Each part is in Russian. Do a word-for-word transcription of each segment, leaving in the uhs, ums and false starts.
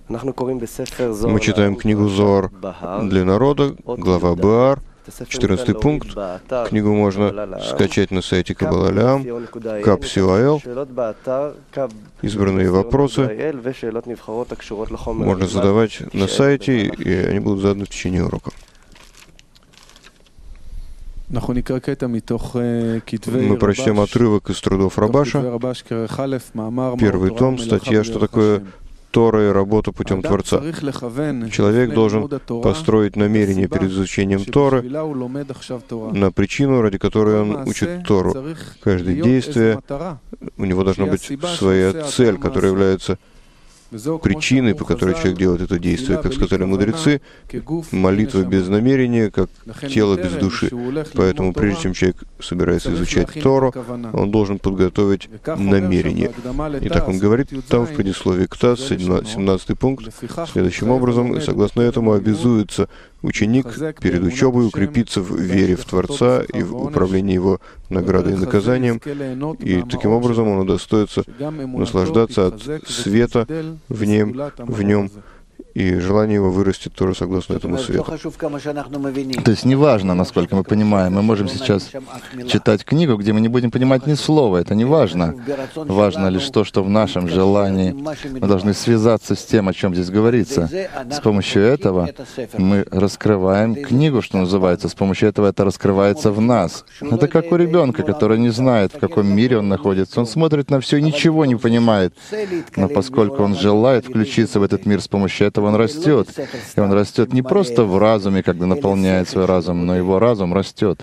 Мы читаем книгу Зоар для народа, глава Баар, четырнадцатый пункт. Книгу можно скачать на сайте Каббала Леам, кап.сил.ай.эл. Избранные вопросы можно задавать на сайте, и они будут заданы в течение урока. Мы прочтем отрывок из трудов Рабаша, первый том, статья «Что такое Тора и работа путем Творца». Человек должен построить намерение перед изучением Торы на причину, ради которой он учит Тору. Каждое действие, у него должна быть своя цель, которая является причиной, по которой человек делает это действие. Как сказали мудрецы, молитва без намерения, как тело без души. Поэтому прежде чем человек собирается изучать Тору, он должен подготовить намерение. Итак, он говорит там в предисловии к ТАСС, семнадцатый пункт, следующим образом, и согласно этому обязуется ученик перед учебой укрепиться в вере в Творца и в управлении его наградой и наказанием, и таким образом он удостоится наслаждаться от света в нем, в нем, и желание его вырастет тоже согласно этому свету. То есть неважно, насколько мы понимаем, мы можем сейчас читать книгу, где мы не будем понимать ни слова, это не важно. Важно лишь то, что в нашем желании мы должны связаться с тем, о чем здесь говорится. С помощью этого мы раскрываем книгу, что называется, с помощью этого это раскрывается в нас. Это как у ребенка, который не знает, в каком мире он находится. Он смотрит на все и ничего не понимает. Но поскольку он желает включиться в этот мир с помощью этого, он растет. И он растет не просто в разуме, когда наполняет свой разум, но его разум растет.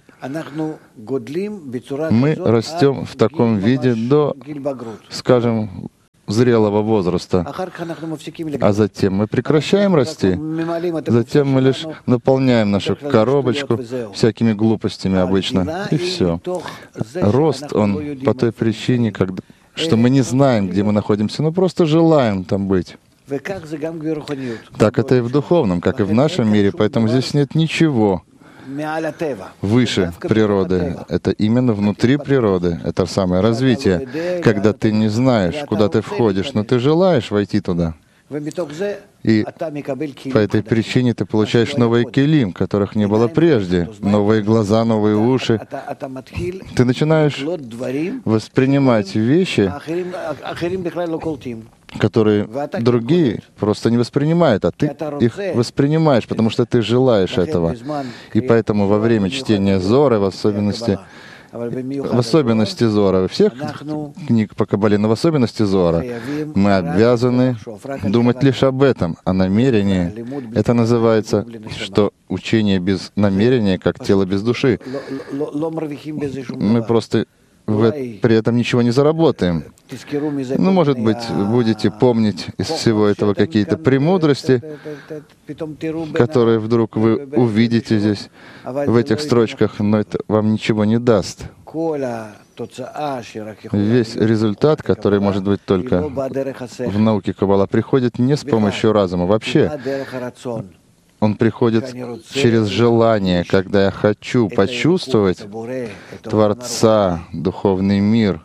Мы растем в таком виде до, скажем, зрелого возраста. А затем мы прекращаем расти. Затем мы лишь наполняем нашу коробочку всякими глупостями обычно. И все. Рост, он по той причине, когда, что мы не знаем, где мы находимся, но просто желаем там быть. Так это и в духовном, как и в нашем мире, поэтому здесь нет ничего выше природы. Это именно внутри природы. Это самое развитие, когда ты не знаешь, куда ты входишь, но ты желаешь войти туда. И по этой причине ты получаешь новые келим, которых не было прежде, новые глаза, новые уши. Ты начинаешь воспринимать вещи, которые другие просто не воспринимают, а ты их воспринимаешь, потому что ты желаешь этого. И поэтому во время чтения Зоры, в особенности, в особенности Зора, всех книг по Каббале, но в особенности Зора, мы обязаны думать лишь об этом, о намерении. Это называется, что учение без намерения, как тело без души. Мы просто вы при этом ничего не заработаем. Ну, может быть, будете помнить из всего этого какие-то премудрости, которые вдруг вы увидите здесь, в этих строчках, но это вам ничего не даст. Весь результат, который может быть только в науке Каббала, приходит не с помощью разума вообще. Он приходит через желание, когда я хочу почувствовать Творца, духовный мир.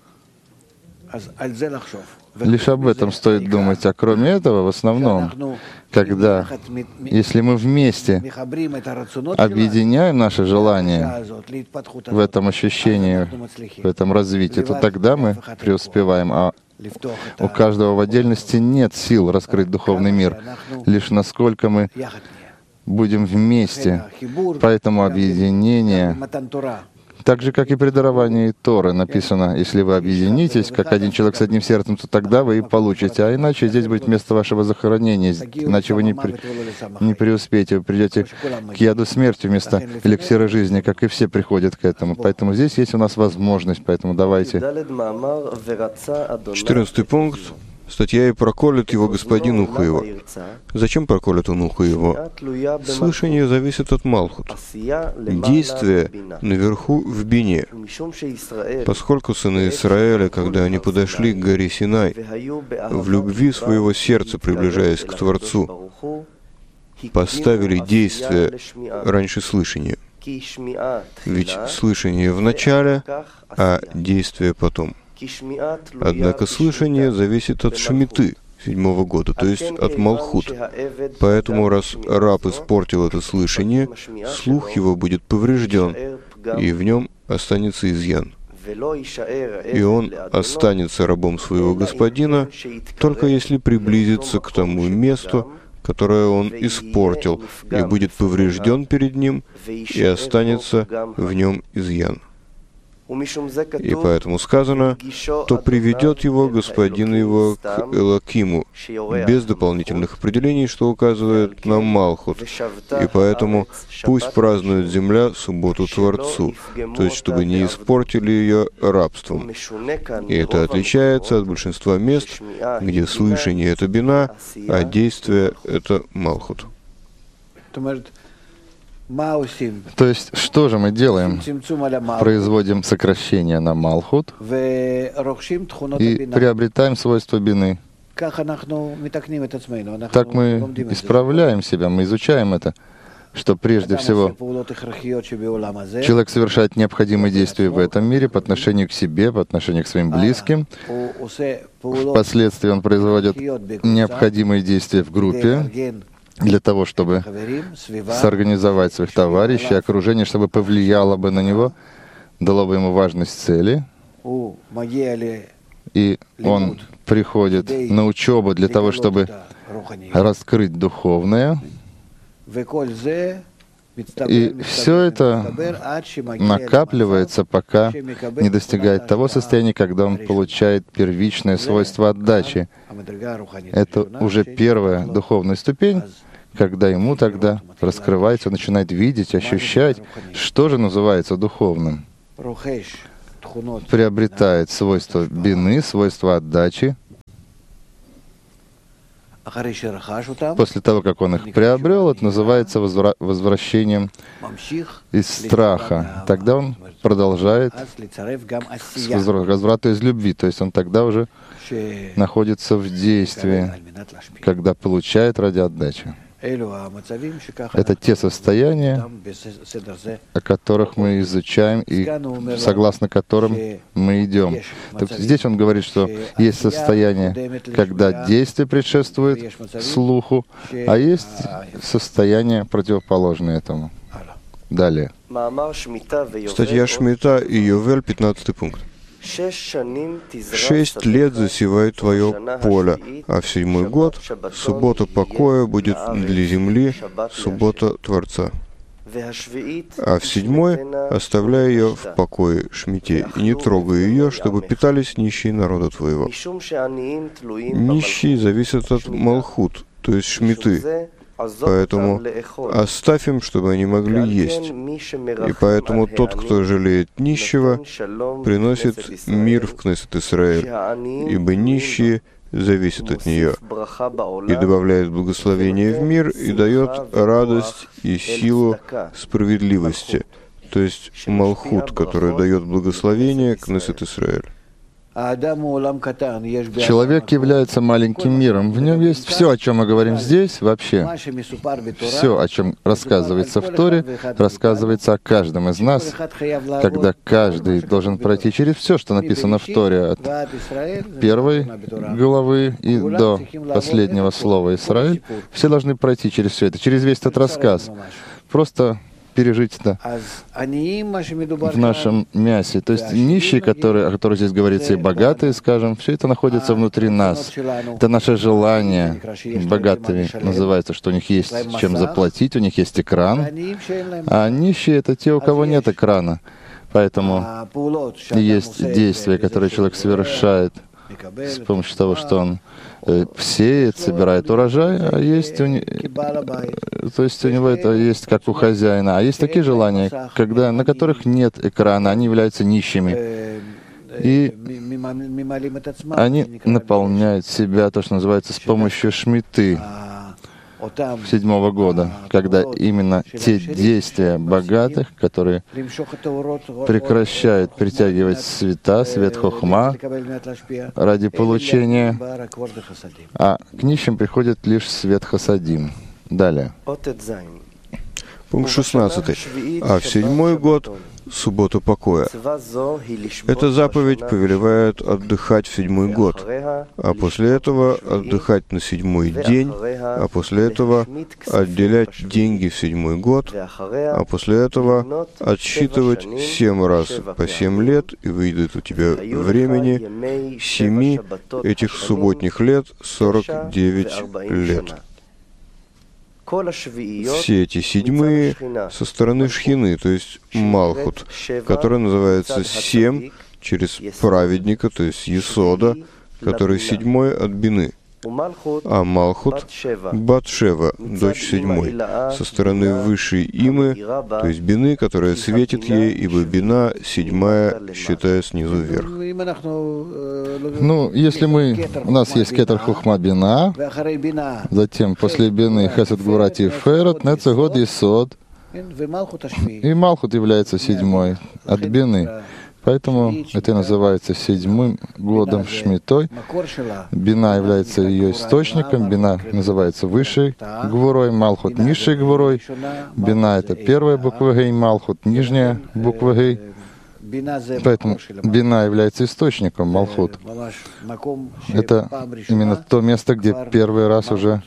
Лишь об этом стоит думать. А кроме этого, в основном, когда, если мы вместе объединяем наше желание в этом ощущении, в этом развитии, то тогда мы преуспеваем. А у каждого в отдельности нет сил раскрыть духовный мир, лишь насколько мы будем вместе. Поэтому объединение, так же, как и при даровании Торы, написано, если вы объединитесь, как один человек с одним сердцем, то тогда вы и получите. А иначе здесь будет место вашего захоронения, иначе вы не, при, не преуспеете, вы придете к яду смерти вместо эликсира жизни, как и все приходят к этому. Поэтому здесь есть у нас возможность, поэтому давайте. четырнадцатый пункт. Статья «И проколет его господин ухо его». Зачем проколет он ухо его? Слышание зависит от Малхут. Действие наверху в бине. Поскольку сыны Израиля, когда они подошли к горе Синай, в любви своего сердца, приближаясь к Творцу, поставили действие раньше слышания. Ведь слышание в начале, а действие потом. Однако слышание зависит от шмиты, седьмого года, то есть от Малхут. Поэтому, раз раб испортил это слышание, слух его будет поврежден, и в нем останется изъян. И он останется рабом своего господина, только если приблизится к тому месту, которое он испортил, и будет поврежден перед ним, и останется в нем изъян. И поэтому сказано, то приведет его господин его к Элокиму, без дополнительных определений, что указывает на Малхут. И поэтому пусть празднует земля субботу Творцу, то есть чтобы не испортили ее рабством. И это отличается от большинства мест, где слышание — это бина, а действие — это Малхут. То есть, что же мы делаем? Производим сокращение на Малхут и приобретаем свойства бины. Так мы исправляем себя, мы изучаем это, что прежде всего человек совершает необходимые действия в этом мире по отношению к себе, по отношению к своим близким. Впоследствии он производит необходимые действия в группе, для того, чтобы сорганизовать своих товарищей, окружение, чтобы повлияло бы на него, дало бы ему важность цели. И он приходит на учебу для того, чтобы раскрыть духовное. И все это накапливается, пока не достигает того состояния, когда он получает первичное свойство отдачи. Это уже первая духовная ступень, когда ему тогда раскрывается, он начинает видеть, ощущать, что же называется духовным. Приобретает свойства бины, свойства отдачи. После того, как он их приобрел, это называется возвра- возвращением из страха. Тогда он продолжает с возвра- возврата из любви, то есть он тогда уже находится в действии, когда получает ради отдачи. Это те состояния, о которых мы изучаем и согласно которым мы идем. Так здесь он говорит, что есть состояние, когда действие предшествует слуху, а есть состояние противоположное этому. Далее. Статья Шмита и Йовель, пятнадцатый пункт. Шесть лет засевай твое поле, а в седьмой год суббота покоя будет для земли, суббота Творца. А в седьмой оставляй ее в покое, Шмите, и не трогай ее, чтобы питались нищие народа твоего. Нищие зависят от Малхут, то есть Шмиты. Поэтому оставь им, чтобы они могли есть. И поэтому тот, кто жалеет нищего, приносит мир в Кнессет Исраэль, ибо нищие зависят от нее, и добавляет благословение в мир, и дает радость и силу справедливости, то есть Малхут, который дает благословение Кнессет Исраэль. Человек является маленьким миром. В нем есть все, о чем мы говорим здесь, вообще. Все, о чем рассказывается в Торе, рассказывается о каждом из нас, когда каждый должен пройти через все, что написано в Торе, от первой главы и до последнего слова «Исраэль». Все должны пройти через все это, через весь этот рассказ. Просто пережить это в нашем мясе. То есть нищие, которые, о которых здесь говорится, и богатые, скажем, все это находится внутри нас. Это наше желание. Богатыми называется, что у них есть чем заплатить, у них есть экран. А нищие — это те, у кого нет экрана. Поэтому есть действия, которые человек совершает с помощью того, что он э, сеет, собирает урожай, а есть у не... то есть у него это есть как у хозяина. А есть такие желания, когда, на которых нет экрана, они являются нищими. И они наполняют себя, то, что называется, с помощью шмиты седьмого года, когда именно те действия богатых, которые прекращают притягивать света, свет хохма ради получения, а к нищим приходит лишь свет хасадим. Далее. Пункт шестнадцатый. А в седьмой год субботу покоя. Эта заповедь повелевает отдыхать в седьмой год, а после этого отдыхать на седьмой день, а после этого отделять деньги в седьмой год, а после этого отсчитывать семь раз по семь лет, и выйдет у тебя времени семи этих субботних лет сорок девять лет. Все эти седьмые со стороны Шхины, то есть Малхут, которая называется семь через праведника, то есть Есода, который седьмой от Бины. А Малхут — Бат-Шева, дочь седьмой, со стороны высшей Имы, то есть Бины, которая светит ей, ибо Бина седьмая, считая снизу вверх. Ну, если мы... У нас есть Кетер Хухма Бина, затем после Бины Хесед Гвура Тиферет, Нецегод Есод, и Малхут является седьмой от Бины. Поэтому это называется седьмым годом Шмитой. Бина является ее источником, Бина называется высшей Гвурой, Малхут — низшей Гвурой. Бина — это первая буква Гей, Малхут — нижняя буква Гей. Поэтому Бина является источником, Малхут. Это именно то место, где первый раз уже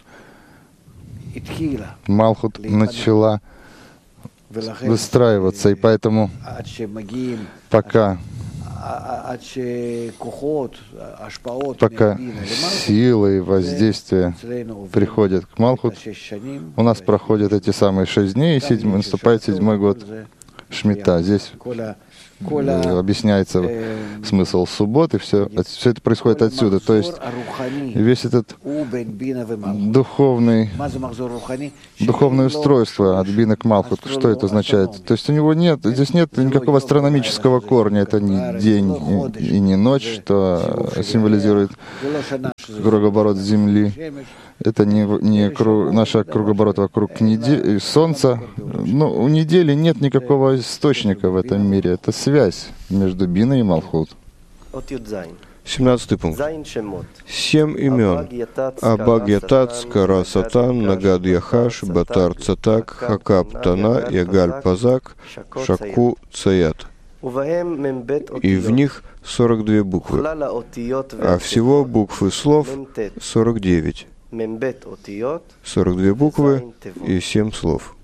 Малхут начала выстраиваться, и поэтому пока, пока силы и воздействия приходят к Малхут, у нас проходят эти самые шесть дней, и седьмой, наступает седьмой год Шмита. Здесь объясняется смысл субботы, все, все это происходит отсюда. То есть весь этот духовный, духовное устройство от Бины к Малхут, что это означает? То есть у него нет, здесь нет никакого астрономического корня, это не день и не ночь, что символизирует кругооборот Земли. Это не, не круг, наш кругооборот вокруг недели, Солнца. Но у недели нет никакого источника в этом мире. Это связь между Биной и Малхут. семнадцатый пункт. Семь имен. Абаг Ятат, Скара Сатан, Нагад Яхаш, Батар Цатак, Хакаб Тана, Ягаль Пазак, Шаку Цаят. И в них сорок две буквы, а всего букв и слов сорок девять. сорок две буквы и семь слов.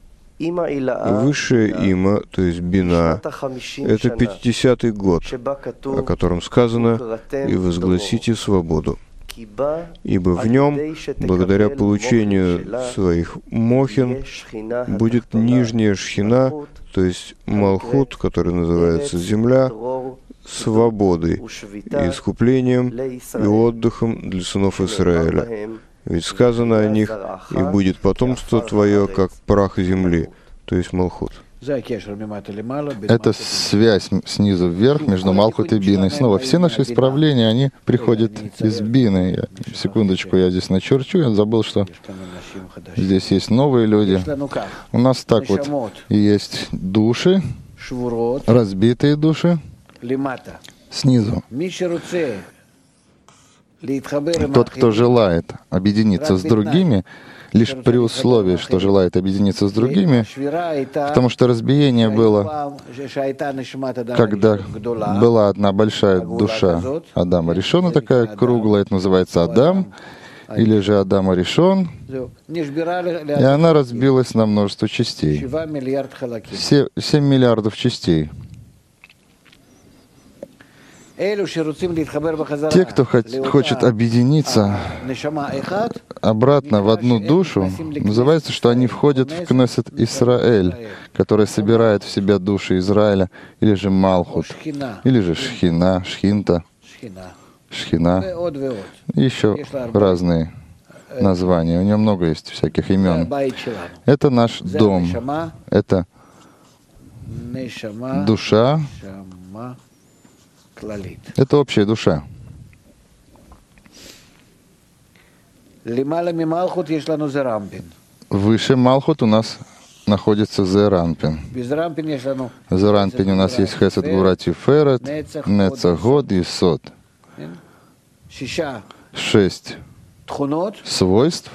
Высшее има, то есть Бина, это пятидесятый год, о котором сказано «И возгласите свободу». Ибо в нем, благодаря получению своих мохин, будет нижняя шхина, то есть Малхут, который называется земля, свободой, и искуплением, и отдыхом для сынов Израиля. Ведь сказано о них, и будет потомство твое, как прах земли, то есть Малхут. Это связь снизу вверх между Малхут и Биной. Снова, все наши исправления, они приходят из Бины. Я, секундочку, я здесь начерчу, я забыл, что здесь есть новые люди. У нас так вот есть души, разбитые души, снизу. Тот, кто желает объединиться с другими, лишь при условии, что желает объединиться с другими, потому что разбиение было, когда была одна большая душа Адама Ришона, такая круглая, это называется Адам, или же Адама Ришон, и она разбилась на множество частей. семь миллиардов частей. Те, кто хочет объединиться обратно в одну душу, называется, что они входят в Кнессет Исраэль, который собирает в себя души Израиля, или же Малхут, или же Шхина, Шхинта, Шхина, и еще разные названия. У него много есть всяких имен. Это наш дом, это душа, это общая душа. Выше Малхут у нас находится Зеранпин. В Зеранпине у нас есть Хесед Гвура Тиферет, Нецегод, Есод. Шесть свойств,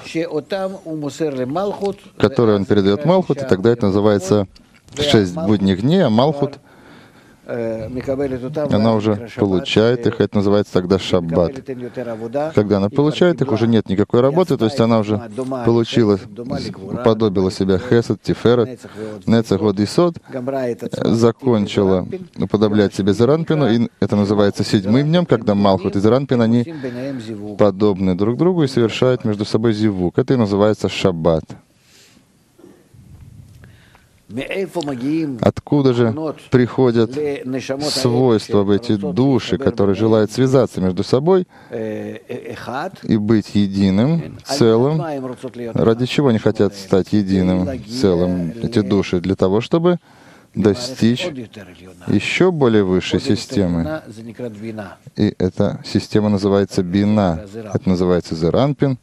которые он передает Малхут, и тогда это называется шесть будних дней, а Малхут, она уже получает их, это называется тогда шаббат. Когда она получает их, уже нет никакой работы, то есть она уже получила, уподобила себя хесед, тиферет, нецах, год и сод, закончила уподоблять себе Зеранпину, и это называется седьмым днем, когда Малхут и Зеранпин, они подобны друг другу и совершают между собой зивук. Это и называется шаббат. Откуда же приходят свойства в эти души, которые желают связаться между собой и быть единым, целым? Ради чего они хотят стать единым, целым, эти души? Для того, чтобы достичь еще более высшей системы. И эта система называется бина. Это называется Зеранпин,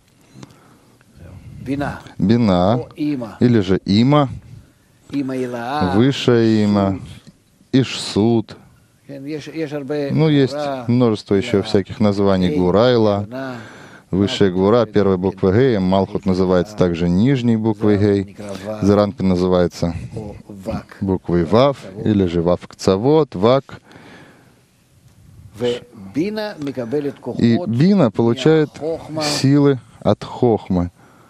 бина, или же има, высшее има, Ишсуд. Ну, есть множество еще всяких названий. Гурайла, высшая гура, первая буква Гей, Малхут называется также нижней буквой Гей, Зеранпин называется буквой Вав, или же Вав Кцавот, Вак. И бина получает силы от хохмы.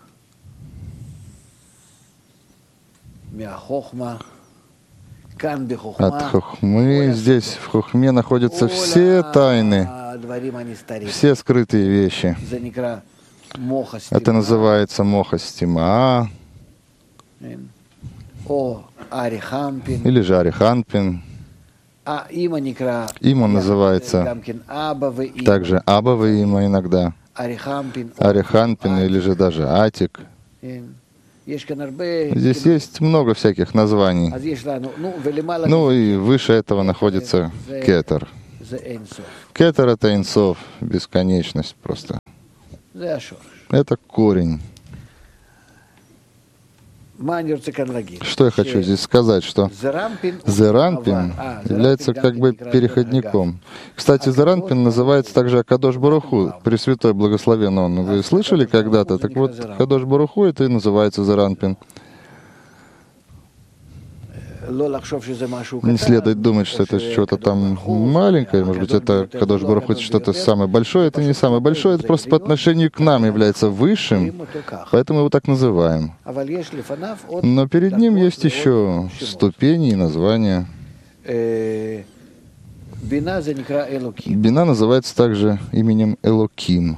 От хохмы. Здесь в хохме находятся все тайны, все скрытые вещи. Это называется моха стима, или же ариханпин. Има называется также абава има иногда, ариханпин или же даже атик. Здесь есть много всяких названий. Ну и выше этого находится кетер. Кетер — это Эйн Соф, бесконечность просто. Это корень. Что я хочу здесь сказать, что Зеранпин является как бы переходником. Кстати, Зеранпин называется также Акадош Баруху, Пресвятой Благословен Он. Вы слышали когда-то? Так вот, Акадош Баруху — это и называется Зеранпин. Не следует думать, что это что-то там маленькое, может быть, это Акадош Баруху что-то самое большое. Это не самое большое, это просто по отношению к нам является высшим, поэтому его так называем. Но перед ним есть еще ступени и названия. Бина называется также именем Элоким.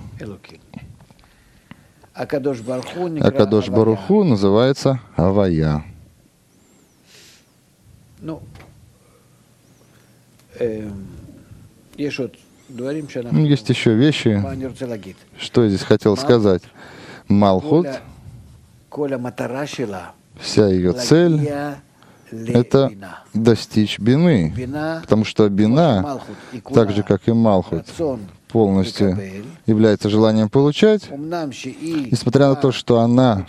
Акадош Баруху называется Авая. Ну, есть еще вещи, что я здесь хотел сказать. Малхут, вся ее цель — это достичь бины, потому что бина, так же как и Малхут, полностью является желанием получать, несмотря на то, что она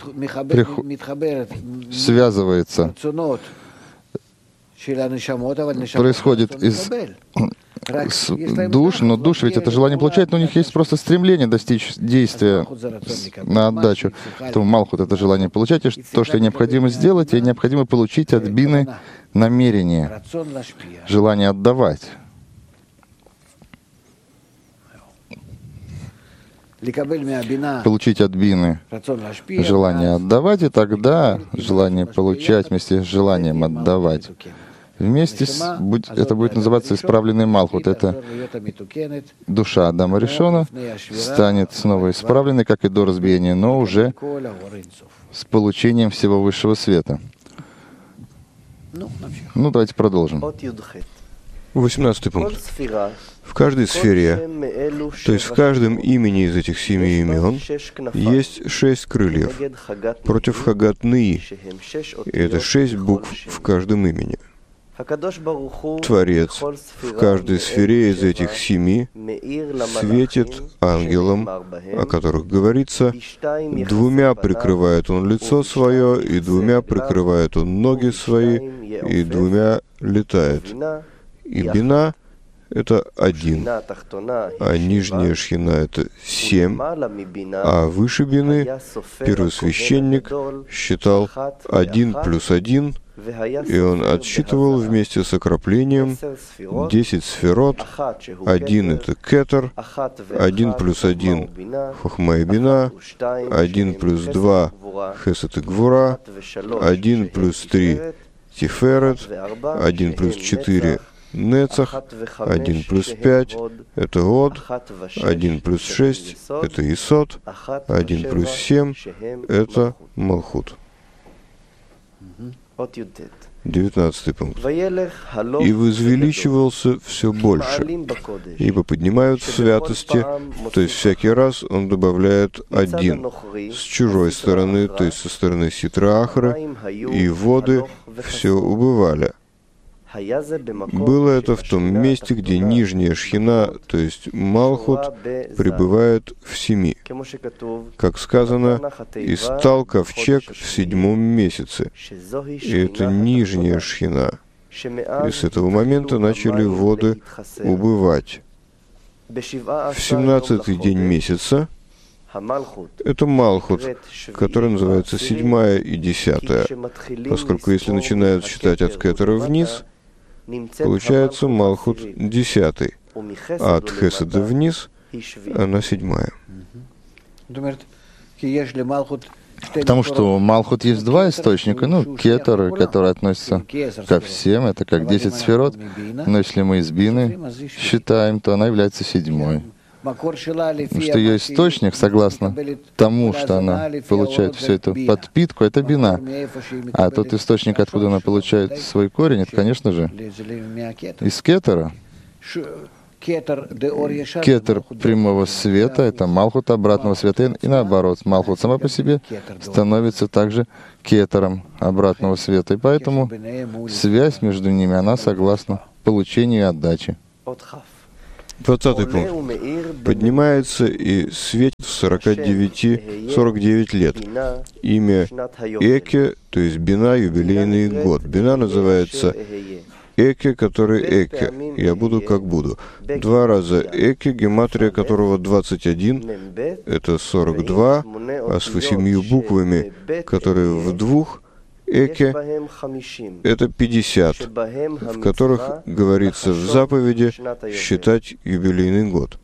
связывается, происходит из душ, но душ ведь это желание получать, но у них есть просто стремление достичь действия на отдачу. Поэтому Малхут — это желание получать, и то, что необходимо сделать, и необходимо получить от бины намерение, желание отдавать. Получить от бины желание отдавать, и тогда желание получать вместе с желанием отдавать. Вместе с, будь, это будет называться исправленный Малхут. Это душа Адама Ришона станет снова исправленной, как и до разбиения, но уже с получением всего высшего света. Ну, давайте продолжим. восемнадцатый пункт. В каждой сфере, то есть в каждом имени из этих семи имен, есть шесть крыльев против Хагат Ныи. И это шесть букв в каждом имени. Творец в каждой сфере из этих семи светит ангелам, о которых говорится, двумя прикрывает он лицо свое, и двумя прикрывает он ноги свои, и двумя летает. И бина — это один, а нижняя шхина — это семь, а выше бины первосвященник считал один плюс один, и он отсчитывал вместе с окроплением десять сферот. Один — это кетер, один плюс один — хохма и бина, один плюс два — хесед и гвура, один плюс три — тиферет, один плюс четыре — нецах, один плюс пять — это год, один плюс шесть — это исод, один плюс семь — это малхут. Девятнадцатый пункт. «И возвеличивался все больше, ибо поднимают в святости», то есть всякий раз он добавляет один, с чужой стороны, то есть со стороны Ситра Ахры, и воды все убывали. Было это в том месте, где нижняя шхина, то есть Малхут, пребывает в семи. Как сказано, «И стал ковчег в седьмом месяце». И это нижняя шхина. И с этого момента начали воды убывать. В семнадцатый день месяца это Малхут, который называется седьмая и десятая, поскольку если начинают считать от кетера вниз, получается Малхут десятый, а от Хеседа вниз она седьмая. Потому что у Малхут есть два источника, ну, кетер, который относится ко всем, это как десять сферот, но если мы из бины считаем, то она является седьмой. Потому что ее источник, согласно тому, что она получает всю эту подпитку, это бина. А тот источник, откуда она получает свой корень, это, конечно же, из кетера. Кетер прямого света — это Малхут обратного света, и наоборот, Малхут сама по себе становится также кетером обратного света. И поэтому связь между ними, она согласна получению и отдаче. Двадцатый пункт. «Поднимается и светит в сорока девяти, сорок девять лет. Имя Эке, то есть Бина, юбилейный год. Бина называется Эке, который Эке. Я буду, как буду. Два раза Эке, гематрия которого двадцать один, это сорок два, а с восемью буквами, которые в двух, Эке — это пятьдесят, в которых говорится в заповеди считать юбилейный год.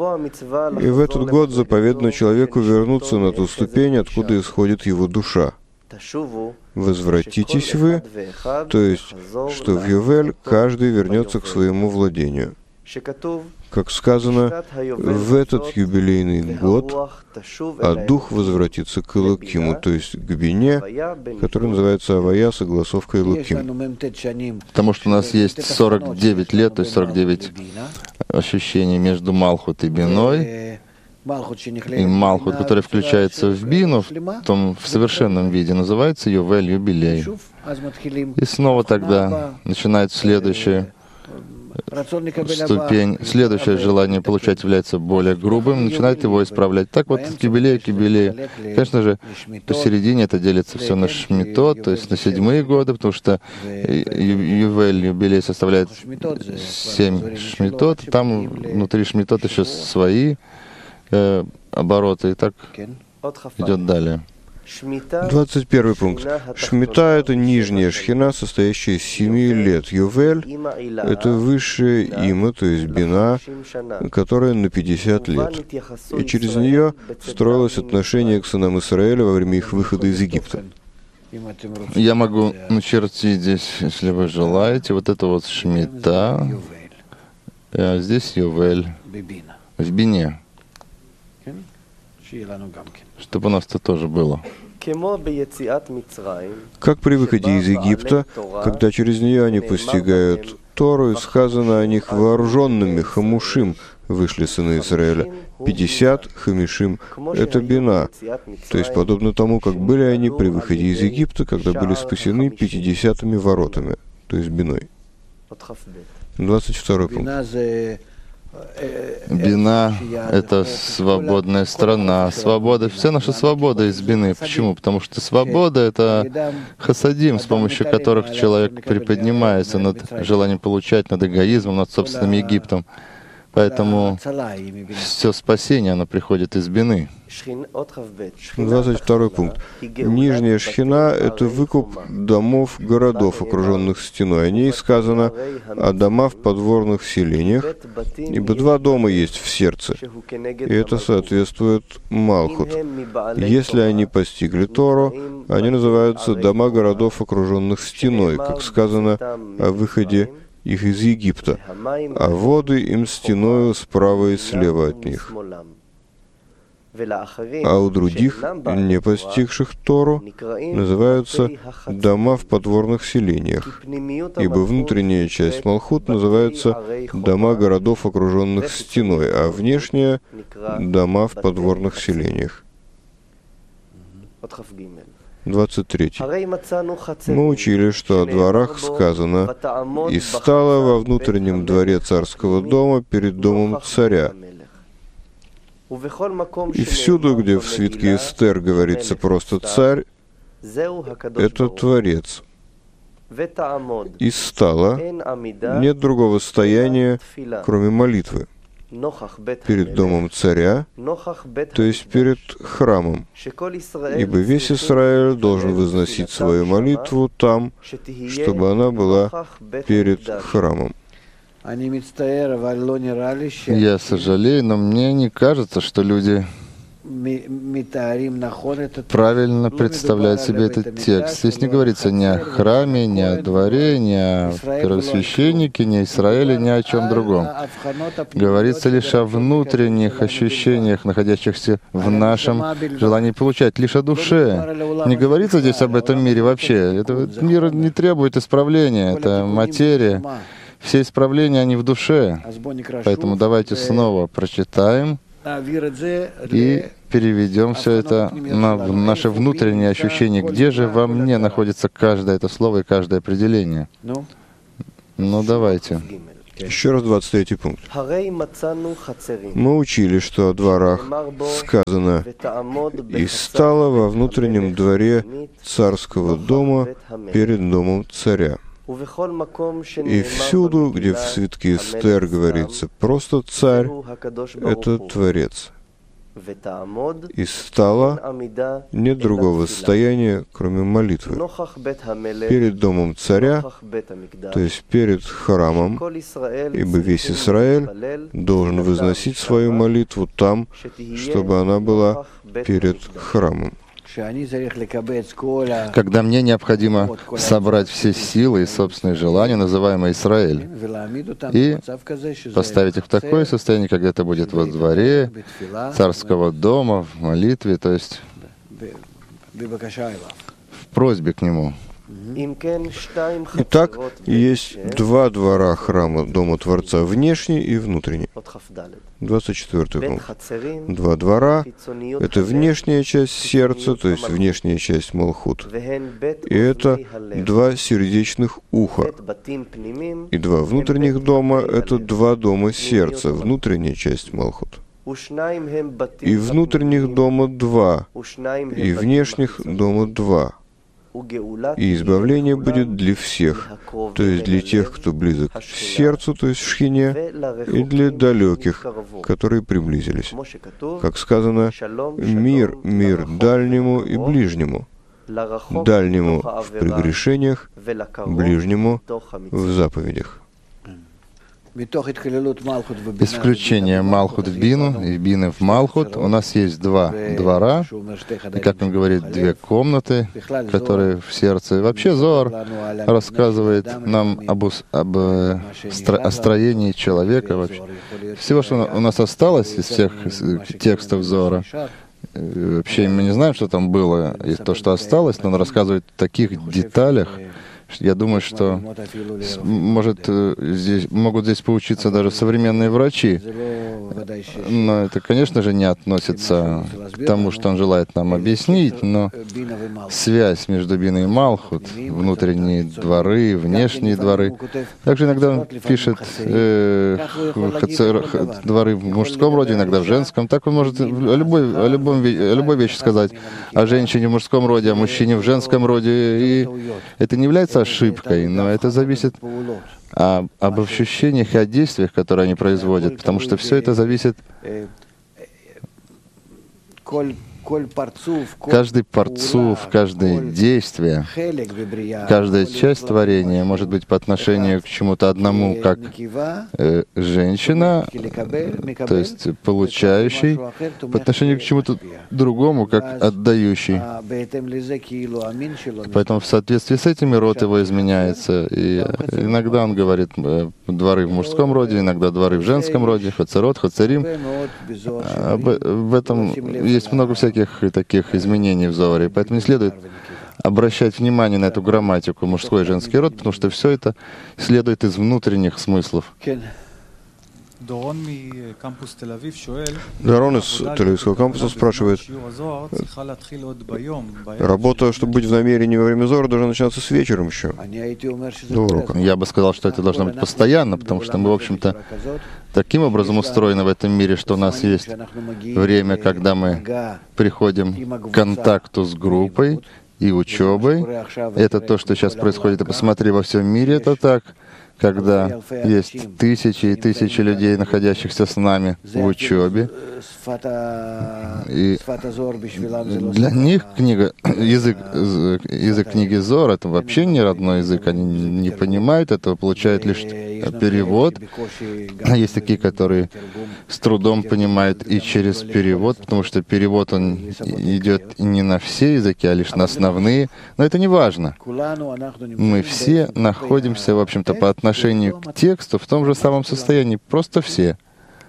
И в этот год заповедно человеку вернуться на ту ступень, откуда исходит его душа. Возвратитесь вы, то есть, что в Ювель каждый вернется к своему владению. Как сказано, в этот юбилейный год, а дух возвратится к Элокиму, то есть к бине, который называется Авая, согласовка Элоким. Потому что у нас есть сорок девять лет, то есть сорок девять ощущений между Малхут и биной. И Малхут, который включается в бину, в том в совершенном виде, называется Ювель, юбилей. И снова тогда начинается следующее. Ступень, следующее желание получать является более грубым, начинает его исправлять. Так вот, от юбилея к юбилею. Конечно же, посередине это делится все на шмитот, то есть на седьмые годы, потому что ювель, юбилей составляет семь шмитот, там внутри шмитот еще свои э, обороты, и так идет далее. Двадцать первый пункт. Шмита — это нижняя шхина, состоящая из семи лет. Ювель — это высшее има, то есть бина, которая на пятьдесят лет. И через нее строилось отношение к сынам Израиля во время их выхода из Египта. Я могу начертить здесь, если вы желаете, вот это вот шмита, а здесь ювель в бине, чтобы у нас это тоже было. Как при выходе из Египта, когда через нее они постигают Тору, и сказано о них вооруженными, хамушим, вышли сыны Израиля. пятьдесят хамишим — это бина. То есть подобно тому, как были они при выходе из Египта, когда были спасены пятидесятыми воротами, то есть биной. двадцать второй пункт. Бина — это свободная страна, свобода, вся наша свобода из бины. Почему? Потому что свобода — это хасадим, с помощью которых человек приподнимается над желанием получать, над эгоизмом, над собственным Египтом. Поэтому все спасение, оно приходит из бины. двадцать второй пункт. Нижняя шхина — это выкуп домов городов, окруженных стеной. О ней сказано о домах в подворных селениях, ибо два дома есть в сердце, и это соответствует Малхут. Если они постигли Тору, они называются дома городов, окруженных стеной, как сказано о выходе их из Египта, а воды им стеною справа и слева от них. А у других, не постигших Тору, называются дома в подворных селениях, ибо внутренняя часть Малхут называется дома городов, окруженных стеной, а внешняя — дома в подворных селениях. двадцать три. Мы учили, что о дворах сказано: «И стало во внутреннем дворе царского дома перед домом царя». И всюду, где в свитке Эстер говорится просто «царь», это Творец. «И стало» — нет другого стояния, кроме молитвы, перед домом царя, то есть перед храмом, ибо весь Израиль должен возносить свою молитву там, чтобы она была перед храмом. Я сожалею, но мне не кажется, что люди правильно представляют себе этот текст. Здесь не говорится ни о храме, ни о дворе, ни о первосвященнике, ни о Израиле, ни о чем другом. Говорится лишь о внутренних ощущениях, находящихся в нашем желании получать, лишь о душе. Не говорится здесь об этом мире вообще. Этот мир не требует исправления, это материя. Все исправления, они в душе. Поэтому давайте снова прочитаем и переведем все это на наше внутреннее ощущение. Где же во мне находится каждое это слово и каждое определение? Ну, давайте. Еще раз двадцать третий пункт. Мы учили, что о дворах сказано: «И стало во внутреннем дворе царского дома перед домом царя». И всюду, где в свитке Эстер говорится просто «царь», это Творец. И стало нет другого состояния, кроме молитвы, перед домом царя, то есть перед храмом, ибо весь Израиль должен возносить свою молитву там, чтобы она была перед храмом. Когда мне необходимо собрать все силы и собственные желания, называемые Израиль, и поставить их в такое состояние, когда это будет во дворе царского дома, в молитве, то есть в просьбе к Нему. Итак, есть два двора храма Дома Творца, внешний и внутренний. двадцать четвёртый пункт. Два двора — это внешняя часть сердца, то есть внешняя часть Малхут. И это два сердечных уха. И два внутренних дома — это два дома сердца, внутренняя часть Малхут. И внутренних дома два, и внешних дома два. И избавление будет для всех, то есть для тех, кто близок к сердцу, то есть в шхине, и для далеких, которые приблизились. Как сказано: «Мир, мир дальнему и ближнему, дальнему в прегрешениях, ближнему в заповедях». Исключение Малхут в Бину и Бины в Малхут. У нас есть два двора, и, как он говорит, две комнаты, которые в сердце. И вообще Зоар рассказывает нам об, об о строении человека. Вообще. Всего, что у нас осталось из всех текстов Зоара, вообще мы не знаем, что там было, и то, что осталось, но он рассказывает в таких деталях, Я думаю, что может, здесь, могут здесь поучиться даже современные врачи. Но это, конечно же, не относится к тому, что он желает нам объяснить, но связь между Бина и Малхут, внутренние дворы, внешние дворы. Также иногда он пишет э, дворы в мужском роде, иногда в женском. Так он может о любой, о любом, о любой вещи сказать. О женщине в мужском роде, о мужчине в женском роде. И это не является ошибкой, но это зависит об, об ощущениях и о действиях, которые они производят, потому что все это зависит... Каждый парцуф, каждое действие, каждая часть творения может быть по отношению к чему-то одному, как э, женщина, то есть получающий, по отношению к чему-то другому, как отдающий. Поэтому в соответствии с этим род его изменяется. И иногда он говорит дворы в мужском роде, иногда дворы в женском роде, хацерот, хацерим. В этом есть много всяких таких изменений в Зоаре, поэтому не следует обращать внимание на эту грамматику мужской и женский род, потому что все это следует из внутренних смыслов. Дорон из Тель-Авивского кампуса спрашивает, работа, чтобы быть в намерении во время Зора, должна начинаться с вечером еще, до урока. Я бы сказал, что это должно быть постоянно, потому что мы, в общем-то, таким образом устроены в этом мире, что у нас есть время, когда мы приходим к контакту с группой и учебой. Это то, что сейчас происходит. И посмотри, во всем мире это так. Когда есть тысячи и тысячи людей, находящихся с нами в учебе. И для них книга, язык, язык книги Зор — это вообще не родной язык. Они не понимают этого, получают лишь перевод. А есть такие, которые с трудом понимают и через перевод, потому что перевод он идет не на все языки, а лишь на основные. Но это не важно. Мы все находимся, в общем-то, по отношению отношению к тексту в том же самом состоянии, просто все.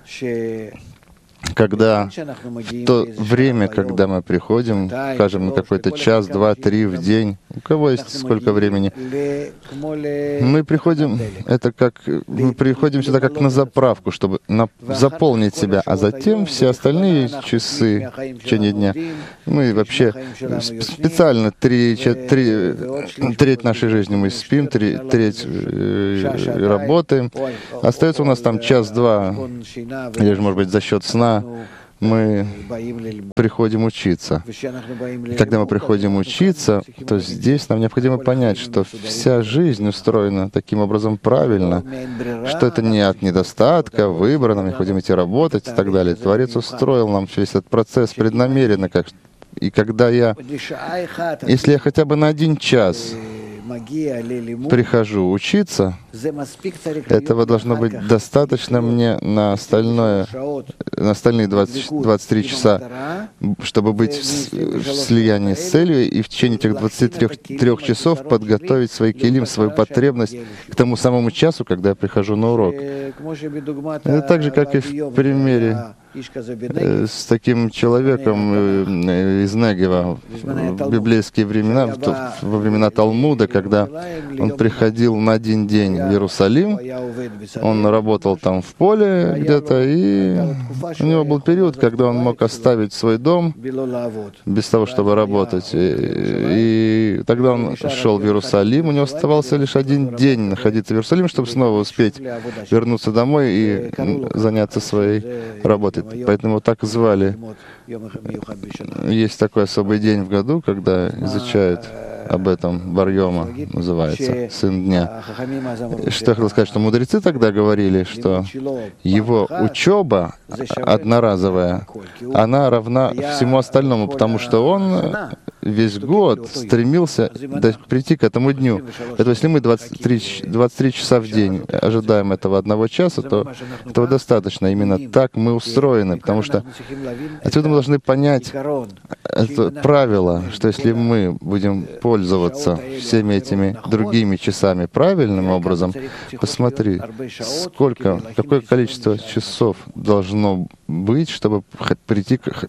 Когда в то время, когда мы приходим, скажем, на какой-то час, два, три в день, у кого есть сколько времени, мы приходим, это как, мы приходим сюда как на заправку, чтобы на, заполнить себя, а затем все остальные часы в течение дня, мы вообще специально три, три, треть нашей жизни мы спим, три, треть э, работаем, остается у нас там час-два, или же, может быть, за счет сна, мы приходим учиться. И когда мы приходим учиться, то здесь нам необходимо понять, что вся жизнь устроена таким образом правильно, что это не от недостатка, выбора, нам необходимо идти работать и так далее. Творец устроил нам весь этот процесс преднамеренно. Как... И когда я, если я хотя бы на один час прихожу учиться, этого должно быть достаточно мне на остальное, на остальные двадцать, двадцать три часа, чтобы быть в, в слиянии с целью и в течение этих двадцати трёх часов подготовить свой килим, свою потребность к тому самому часу, когда я прихожу на урок. Это так же, как и в примере с таким человеком из Негева в библейские времена, во времена Талмуда, когда он приходил на один день в Иерусалим, он работал там в поле где-то, и у него был период, когда он мог оставить свой дом без того, чтобы работать. И, и тогда он шел в Иерусалим, у него оставался лишь один день находиться в Иерусалиме, чтобы снова успеть вернуться домой и заняться своей работой. Поэтому так звали. Есть такой особый день в году, когда изучают об этом, Бар-Йома называется, сын дня. Что я хотел сказать, что мудрецы тогда говорили, что его учеба одноразовая, она равна всему остальному, потому что он весь год стремился прийти к этому дню. Это если мы двадцать три, двадцать три часа в день ожидаем этого одного часа, то этого достаточно. Именно так мы устроены, потому что отсюда мы должны понять это правило, что если мы будем пользоваться всеми этими другими часами правильным образом, посмотри, сколько, какое количество часов должно быть, чтобы прийти к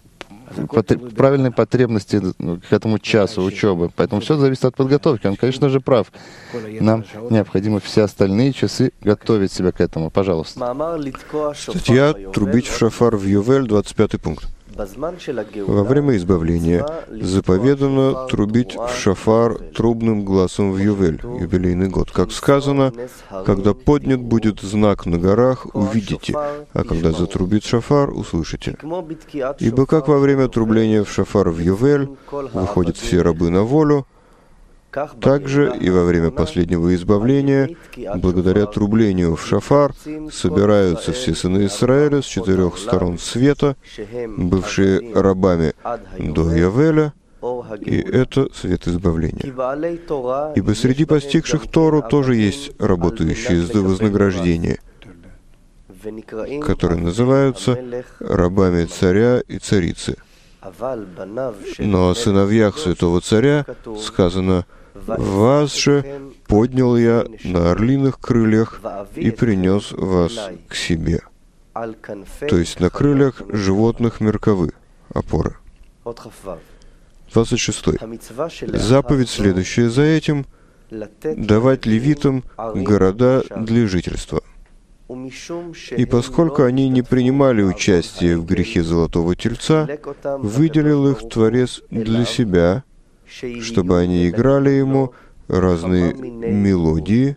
правильной потребности к этому часу учебы. Поэтому все зависит от подготовки. Он, конечно же, прав. Нам необходимо все остальные часы готовить себя к этому. Пожалуйста. Статья «Трубить в шафар в Ювель», двадцать пятый пункт. Во время избавления заповедано трубить в шафар трубным гласом в Ювель, юбилейный год. Как сказано, когда поднят будет знак на горах, увидите, а когда затрубит шафар, услышите. Ибо как во время трубления в шафар в Ювель выходят все рабы на волю, так же и во время последнего избавления, благодаря трублению в шафар, собираются все сыны Израиля с четырех сторон света, бывшие рабами до Явеля, и это свет избавления. Ибо среди постигших Тору тоже есть работающие за вознаграждение, которые называются рабами царя и царицы. Но о сыновьях святого царя сказано: «Вас же поднял я на орлиных крыльях и принес вас к себе». То есть на крыльях животных мерковы, опоры. двадцать шестой. Заповедь, следующая за этим, давать левитам города для жительства. И поскольку они не принимали участие в грехе Золотого Тельца, выделил их Творец для себя, чтобы они играли ему разные мелодии,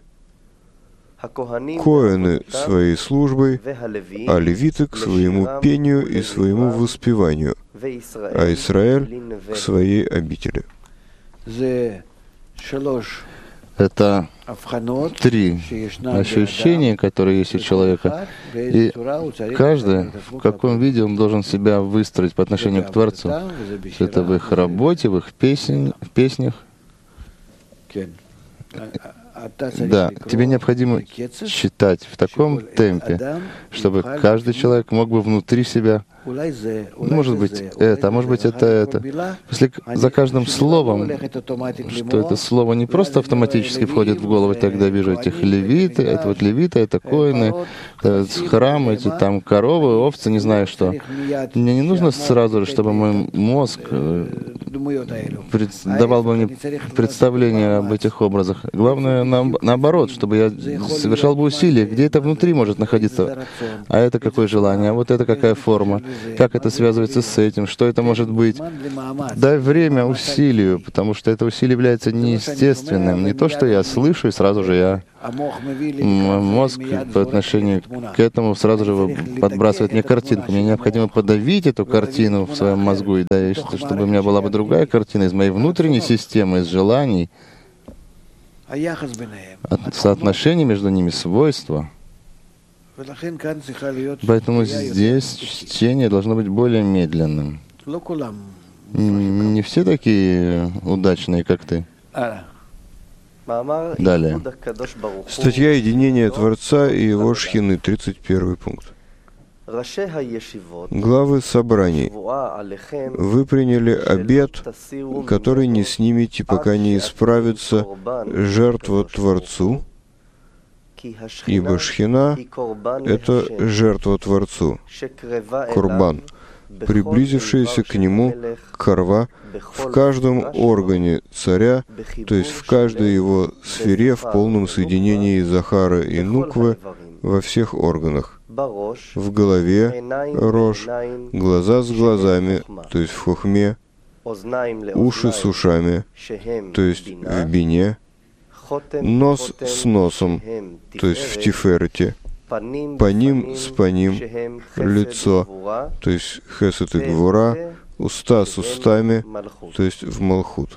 коэны своей службой, а левиты к своему пению и своему воспеванию, а Израиль к своей обители. Это три ощущения, которые есть у человека, и каждый, в каком виде он должен себя выстроить по отношению к Творцу. Это в их работе, в их песен, в песнях. Да, тебе необходимо читать в таком темпе, чтобы каждый человек мог бы внутри себя, может быть, это, а может быть, это, это. Если за каждым словом, что это слово не просто автоматически входит в голову, тогда вижу этих левиты, это вот левиты, это коины, это храмы, эти там коровы, овцы, не знаю что. Мне не нужно сразу же, чтобы мой мозг давал бы мне представление об этих образах. Главное, наоборот, чтобы я совершал бы усилия, где это внутри может находиться. А это какое желание, а вот это какая форма. Как это связывается с этим? Что это может быть? Дай время усилию, потому что это усилие является неестественным. Не то, что я слышу, и сразу же я... Мозг по отношению к этому сразу же подбрасывает мне картинку. Мне необходимо подавить эту картину в своем мозгу, и да, чтобы у меня была бы другая картина из моей внутренней системы, из желаний, соотношение между ними, свойства. Поэтому здесь чтение должно быть более медленным. Не все такие удачные, как ты. Далее. Статья «Единение Творца и его шхины», тридцать первый пункт. Главы собраний, вы приняли обет, который не снимете, пока не исправится жертва Творцу, ибо шхина — это жертва Творцу, курбан, приблизившаяся к нему корва в каждом органе царя, то есть в каждой его сфере в полном соединении Захара и Нуквы во всех органах. В голове — рож, глаза с глазами, то есть в хохме, уши с ушами, то есть в бине, нос с носом, то есть в тиферете, паним с паним, лицо, то есть хесед и гвура, уста с устами, то есть в малхут.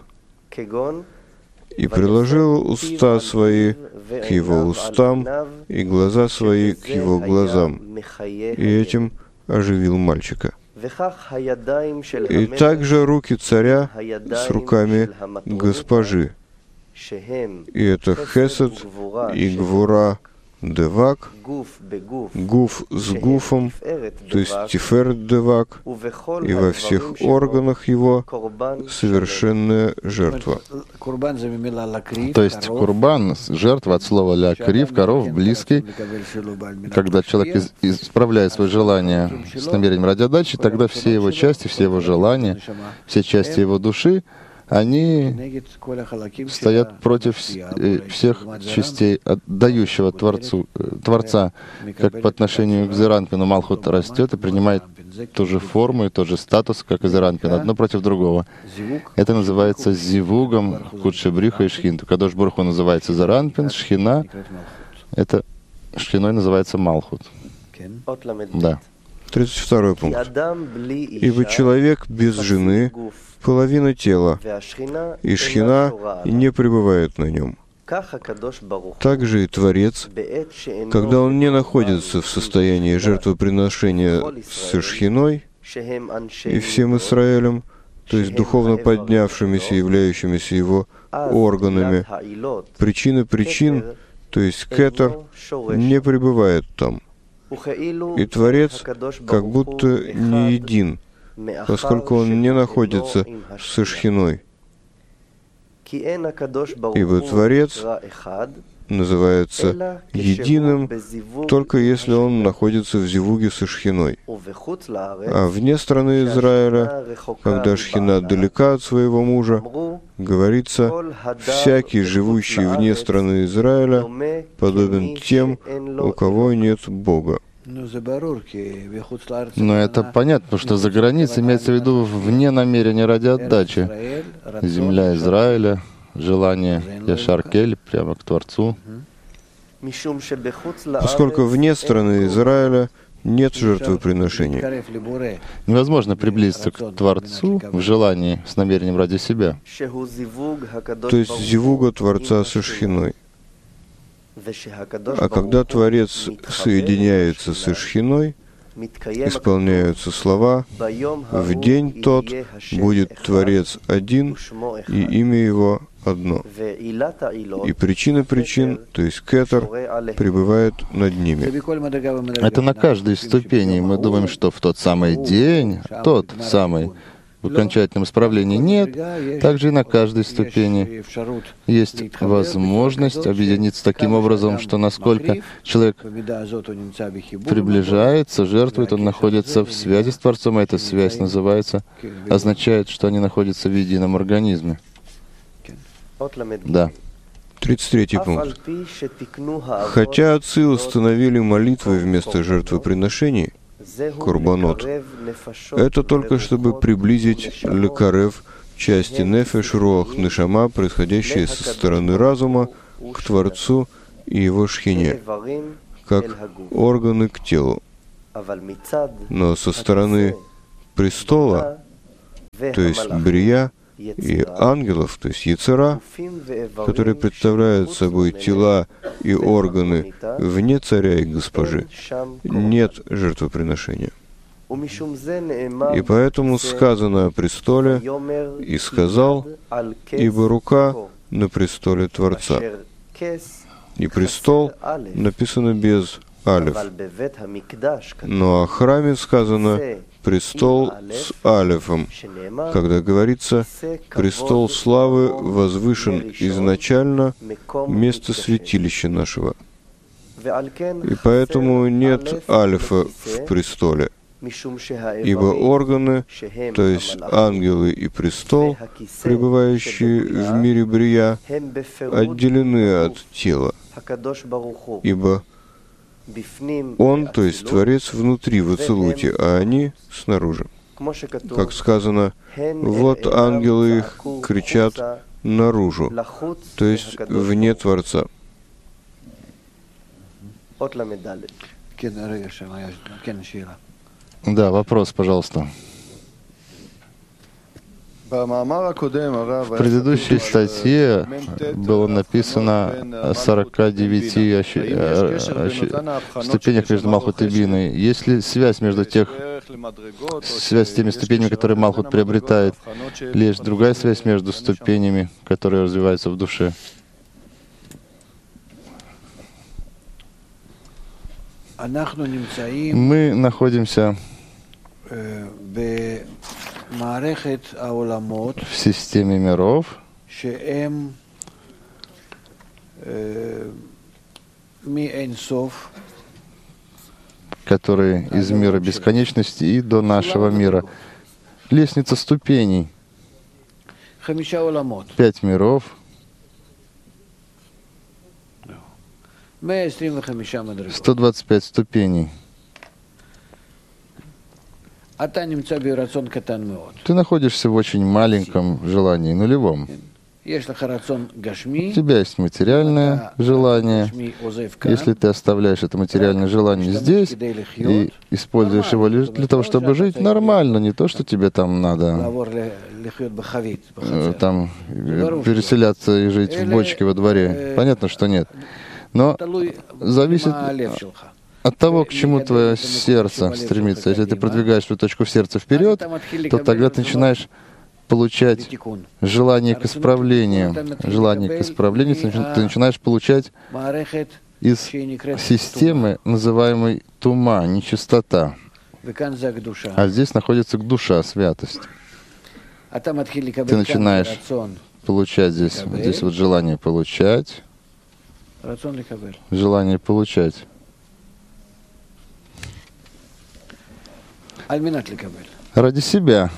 И приложил уста свои к его устам и глаза свои к его глазам, и этим оживил мальчика. И также руки царя с руками госпожи, и это хесед и гвура девак, гуф с гуфом, то есть тиферет девак, и во всех органах его совершенная жертва. То есть курбан, жертва от слова ля-крив, коров, близкий. Когда человек из, исправляет свои желания с намерением ради отдачи, тогда все его части, все его желания, все части его души, они стоят против всех частей отдающего Творцу, Творца, как по отношению к Зеранпину. Малхут растет и принимает ту же форму и тот же статус, как и Зеранпин, одно против другого. Это называется зивугом Кудши Бриха и Шхинту. Кадош Барух Ху называется Зеранпин, Шхина — это Шхиной называется Малхут. Да. тридцать второй пункт. «Ибо человек без жены — половина тела, и Шхина не пребывает на нем. Также и Творец, когда он не находится в состоянии жертвоприношения со Шхиной и всем Израилем, то есть духовно поднявшимися, являющимися его органами, причина причин, то есть кетер, не пребывает там. И Творец как будто не един, поскольку он не находится со Шхиной. Ибо Творец называется единым, только если он находится в зивуге со Шхиной. А вне страны Израиля, когда Шхина далека от своего мужа, говорится, всякий, живущий вне страны Израиля, подобен тем, у кого нет Бога. Но это понятно, потому что за границей имеется в виду вне намерения ради отдачи. Земля Израиля, желание Яшар-Кель, прямо к Творцу. Поскольку вне страны Израиля нет жертвоприношений. Невозможно приблизиться к Творцу в желании с намерением ради себя. То есть зивуга Творца со Шхиной. А когда Творец соединяется со Шхиной, исполняются слова: «В день тот будет Творец один, и имя Его одно». И причина причин, то есть кетер, пребывает над ними. Это на каждой ступени. Мы думаем, что в тот самый день, тот самый, в окончательном исправлении нет, также и на каждой ступени есть возможность объединиться таким образом, что насколько человек приближается, жертвует, он находится в связи с Творцом, и эта связь называется, означает, что они находятся в едином организме. Да. тридцать третий пункт. Хотя отцы установили молитвы вместо жертвоприношений, Курбанот, это только чтобы приблизить лекарев, части нефеш, руах, нешама, происходящие со стороны разума, к Творцу и его шхине, как органы к телу. Но со стороны престола, то есть брия, и ангелов, то есть яцера, которые представляют собой тела и органы вне царя и госпожи, нет жертвоприношения. И поэтому сказано о престоле, и сказал, ибо рука на престоле Творца. И престол написано без алеф. Но о храме сказано престол с алефом, когда говорится, престол славы возвышен изначально место святилища нашего. И поэтому нет алефа в престоле, ибо органы, то есть ангелы и престол, пребывающие в мире брия, отделены от тела, ибо Он, то есть Творец, внутри в Ацилуте, а они снаружи. Как сказано, вот ангелы их кричат наружу, то есть вне Творца. Да, вопрос, пожалуйста. В предыдущей статье было написано о сорока девяти ощ... ступенях между Малхут и Биной. Есть ли связь между тех, связь с теми ступенями, которые Малхут приобретает, или есть другая связь между ступенями, которые развиваются в душе? Мы находимся в системе миров, которые из мира бесконечности и до нашего мира. Лестница ступеней. Пять миров. сто двадцать пять ступеней. Ты находишься в очень маленьком желании, нулевом. У тебя есть материальное желание. Если ты оставляешь это материальное желание здесь и используешь его лишь для того, чтобы жить, нормально, не то, что тебе там надо там переселяться и жить в бочке во дворе. Понятно, что нет. Но зависит от того, к чему твое сердце стремится. Если ты продвигаешь свою точку в сердце вперед, то тогда ты начинаешь получать желание к исправлению. Желание к исправлению ты начинаешь получать из системы, называемой тума, нечистота. А здесь находится душа, святость. Ты начинаешь получать здесь, здесь вот желание получать, желание получать. Ради себя.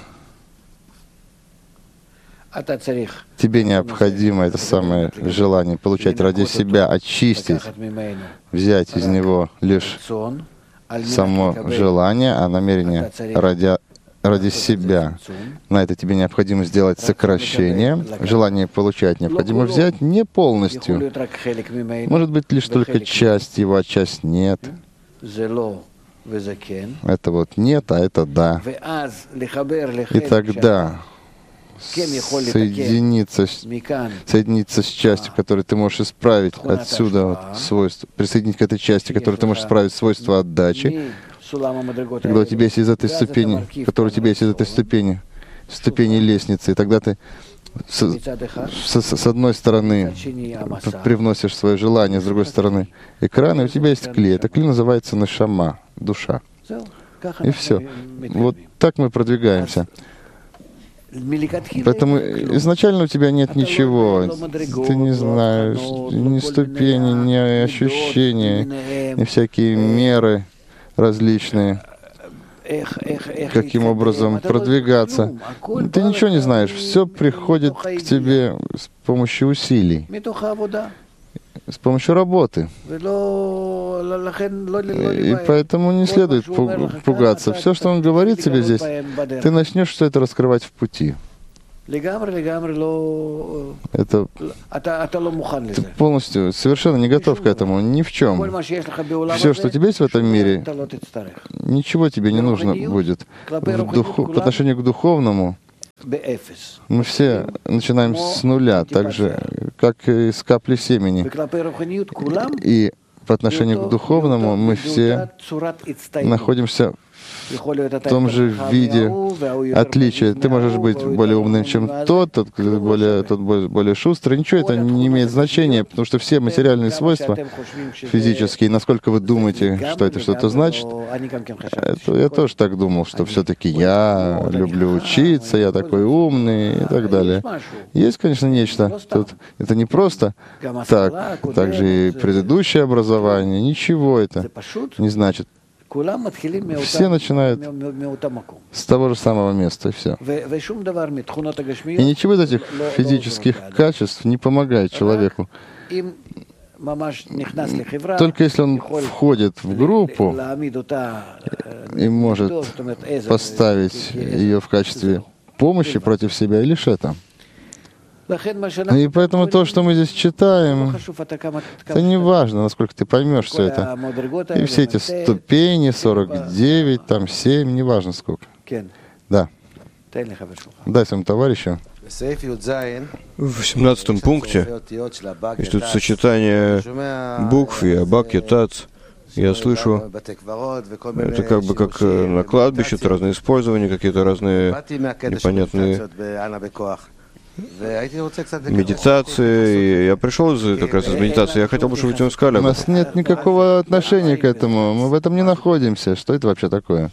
Тебе необходимо это самое желание получать ради себя, очистить, взять из него лишь само желание, а намерение ради, ради себя. На это тебе необходимо сделать сокращение. Желание получать необходимо взять не полностью. Может быть, лишь только часть его, а часть нет. Это вот нет, а это да. И тогда соединиться, соединиться с частью, которую ты можешь исправить отсюда вот, свойства, присоединить к этой части, которую ты можешь исправить свойства отдачи, когда у тебя есть из этой ступени, которая у тебя есть из этой ступени, ступени лестницы, и тогда ты с, с, с одной стороны привносишь свое желание, с другой стороны экран, и у тебя есть клей. Это клей называется нашама, душа. И все. Вот так мы продвигаемся. Поэтому изначально у тебя нет ничего. Ты не знаешь ни ступени, ни ощущения, ни всякие меры различные, каким образом продвигаться. Ты ничего не знаешь. Все приходит к тебе с помощью усилий, с помощью работы. И поэтому не следует пугаться. Все, что он говорит тебе здесь, ты начнешь все это раскрывать в пути. Это ты полностью, совершенно не готов к этому, ни в чем. Все, что у тебя есть в этом мире, ничего тебе не нужно будет. В духу, по отношению к духовному, мы все начинаем с нуля, так же, как и с капли семени. И по отношению к духовному мы все находимся в том же виде отличия. Ты можешь быть более умным, чем тот, тот более, тот более шустрый. Ничего это не имеет значения, потому что все материальные свойства физические, насколько вы думаете, что это что-то значит, это, я тоже так думал, что все-таки я люблю учиться, я такой умный и так далее. Есть, конечно, нечто. Тут это не просто так, также и предыдущее образование, ничего это не значит. Все начинают с того же самого места, и все. И ничего из этих физических качеств не помогает человеку. Только если он входит в группу и может поставить ее в качестве помощи против себя, и лишь это. И поэтому то, что мы здесь читаем, это не важно, насколько ты поймешь все это. И все эти ступени, сорок девять, там семь, не важно сколько. Да. Дай своему товарищу. В семнадцатом пункте есть тут сочетание букв и абак, и тац. Я слышу, это как бы как на кладбище, это разные использования, какие-то разные непонятные медитации. Я пришел из, как раз из медитации. Я хотел бы, чтобы вы мне сказали. У нас нет никакого отношения к этому. Мы в этом не находимся. Что это вообще такое?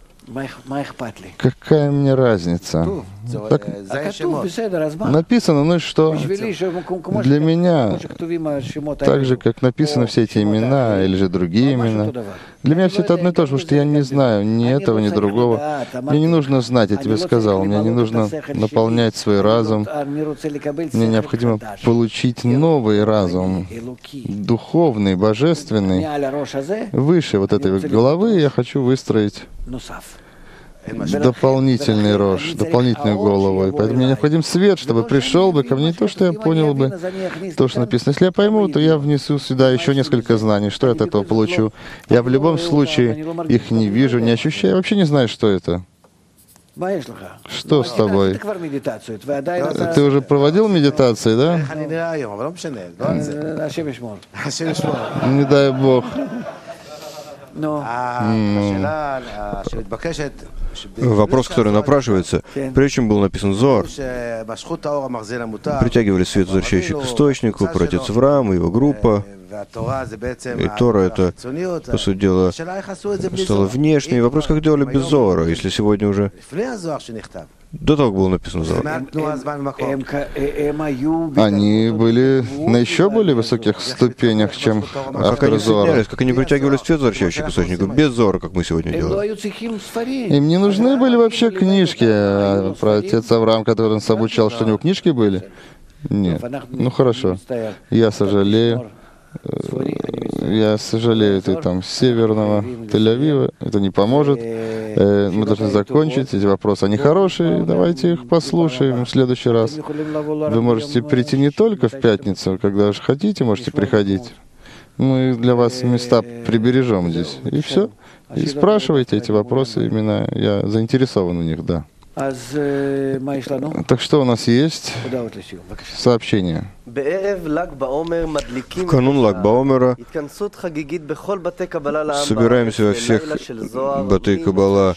Какая мне разница? Так, написано, ну и что? Для меня, так же, как написаны все эти имена, или же другие имена, для меня все это одно и то же, потому что я не знаю ни этого, ни другого. Мне не нужно знать, я тебе сказал, мне не нужно наполнять свой разум. Мне необходимо получить новый разум, духовный, божественный. Выше вот этой головы я хочу выстроить дополнительный рожь, дополнительную голову. И поэтому мне необходим свет, чтобы пришел бы ко мне то, что я понял бы, то, что написано. Если я пойму, то я внесу сюда еще несколько знаний. Что я от этого получу? Я в любом случае их не вижу, не ощущаю, вообще не знаю, что это. Что с тобой? Ты уже проводил медитации, да? Не дай Бог. Вопрос, который напрашивается, прежде чем был написан Зоар, притягивали свет, возвращающий к источнику, протец Авраам и его группа. И Тора это, по сути дела, стало внешней. Вопрос, как делали без Зоара, если сегодня уже до того, как был написан Зоар. Они были на еще более высоких ступенях, чем авторы Зоара. Как они притягивали свет, возвращающий к источнику, без Зоара, как мы сегодня делаем. Им не нужны были вообще книжки. А про отец Авраам, который нас обучал, что у него книжки были? Нет. Ну хорошо. Я сожалею. Я сожалею, ты там с северного Тель-Авива, это не поможет. Мы должны закончить эти вопросы. Они хорошие, давайте их послушаем в следующий раз. Вы можете прийти не только в пятницу, когда же хотите, можете приходить. Мы для вас места прибережем здесь. И все. И спрашивайте эти вопросы именно. Я заинтересован в них, да. Так что у нас есть? Сообщение. В канун Лаг Баомера собираемся во всех Батей Каббала,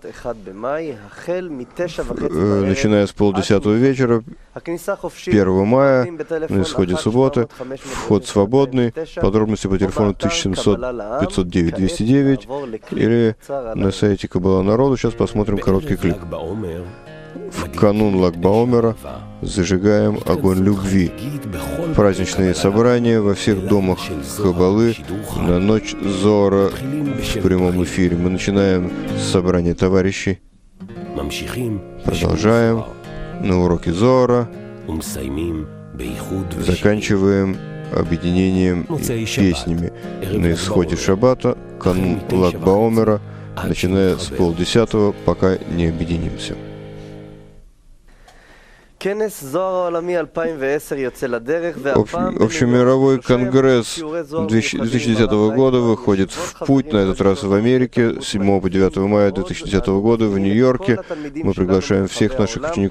начиная с полдесятого вечера, первого мая, на исходе субботы. Вход свободный. Подробности по телефону тысяча семьсот пятьсот девять двести девять или на сайте Каббала Народу. Сейчас посмотрим короткий клип. В канун Лаг Баомера зажигаем огонь любви. Праздничные собрания во всех домах Каббалы на ночь Зоара в прямом эфире. Мы начинаем с собрания товарищей, продолжаем на уроке Зоара, заканчиваем объединением и песнями. На исходе шаббата канун Лаг Баомера, начиная с полдесятого, пока не объединимся. Общемировой конгресс две тысячи десятого года выходит в путь, на этот раз в Америке, с седьмого по девятое мая две тысячи десятого года в Нью-Йорке. Мы приглашаем всех наших учеников